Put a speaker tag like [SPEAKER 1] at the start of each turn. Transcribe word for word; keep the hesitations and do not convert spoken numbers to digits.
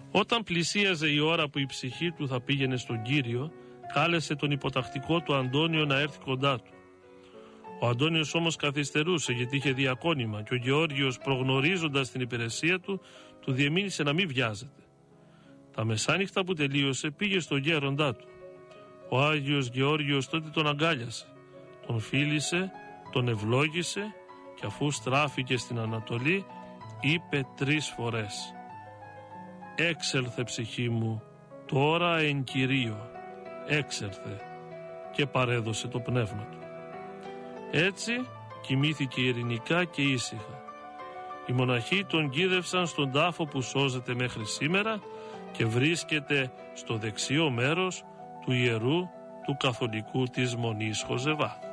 [SPEAKER 1] Όταν πλησίαζε η ώρα που η ψυχή του θα πήγαινε στον Κύριο, κάλεσε τον υποτακτικό του Αντώνιο να έρθει κοντά του. Ο Αντώνιος όμως καθυστερούσε γιατί είχε διακόνημα και ο Γεώργιος, προγνωρίζοντας την υπηρεσία του, του διεμήνυσε να μην βιάζεται. Τα μεσάνυχτα που τελείωσε πήγε στον γέροντά του. Ο Άγιος Γεώργιος τότε τον αγκάλιασε, τον φίλησε, τον ευλόγησε και αφού στράφηκε στην Ανατολή είπε τρεις φορές «Έξελθε ψυχή μου, τώρα εν Κυρίω, έξελθε» και παρέδωσε το πνεύμα του. Έτσι κοιμήθηκε ειρηνικά και ήσυχα. Οι μοναχοί τον κοίδευσαν στον τάφο που σώζεται μέχρι σήμερα και βρίσκεται στο δεξιό μέρος του ιερού του καθολικού της Μονής Χοζεβά.